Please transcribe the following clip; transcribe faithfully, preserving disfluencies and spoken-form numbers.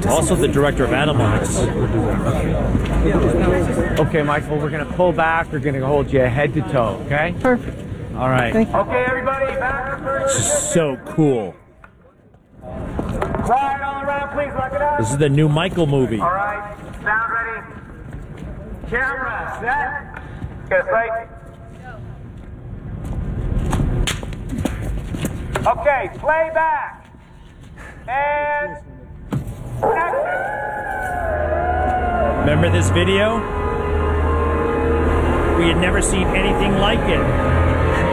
Also the director of Animorphs. Okay, Michael, we're going to pull back. We're going to hold you head to toe, okay? Perfect. All right. Thank you. Okay, everybody, back to first. This is so cool. Quiet all around, please. Lock it up. This is the new Michael movie. All right, sound ready. Camera set. Get a sight. Okay, play back. And action. Remember this video? We had never seen anything like it.